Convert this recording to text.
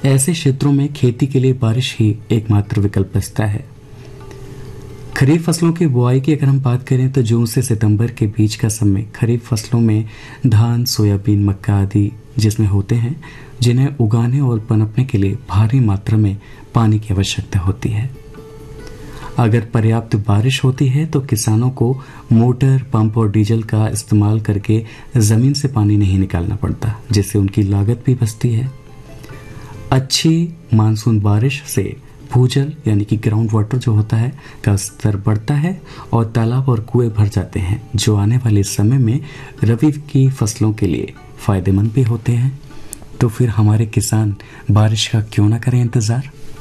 ऐसे क्षेत्रों में खेती के लिए बारिश ही एकमात्र विकल्प बचता है। खरीफ फसलों की बुआई की अगर हम बात करें तो जून से सितंबर के बीच का समय खरीफ फसलों में धान, सोयाबीन, मक्का आदि जिसमें होते हैं, जिन्हें उगाने और पनपने के लिए भारी मात्रा में पानी की आवश्यकता होती है। अगर पर्याप्त बारिश होती है तो किसानों को मोटर, पंप और डीजल का इस्तेमाल करके जमीन से पानी नहीं निकालना पड़ता, जिससे उनकी लागत भी बचती है। अच्छी मानसून बारिश से भूजल यानी कि ग्राउंड वाटर जो होता है का स्तर बढ़ता है और तालाब और कुएं भर जाते हैं, जो आने वाले समय में रबी की फसलों के लिए फायदेमंद भी होते हैं। तो फिर हमारे किसान बारिश का क्यों ना करें इंतजार।